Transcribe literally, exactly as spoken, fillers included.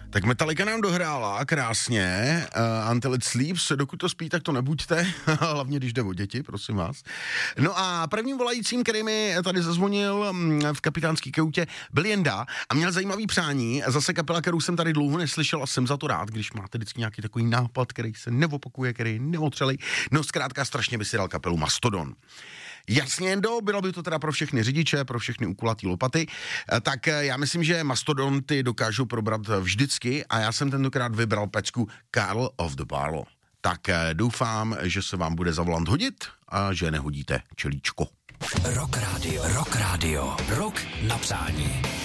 Tak Metallica nám dohrála krásně, uh, Until It Sleeps, dokud to spí, tak to nebuďte, hlavně když jde o děti, prosím vás. No a prvním volajícím, který mi tady zazvonil v kapitánský kautě, byl Jenda a měl zajímavý přání, zase kapela, kterou jsem tady dlouho neslyšel a jsem za to rád, když máte vždycky nějaký takový nápad, který se neopakuje, který je neotřelej. No zkrátka strašně by si dal kapelu Mastodon. Jasně, Jendo, bylo by to teda pro všechny řidiče, pro všechny ukulatý lopaty, tak já myslím, že Mastodon ty dokážou probrat vždycky a já jsem tentokrát vybral pecku Carl of the Barlow. Tak doufám, že se vám bude za volant hodit a že nehodíte čelíčko. Rock Radio, Rock Radio, Rock na přání.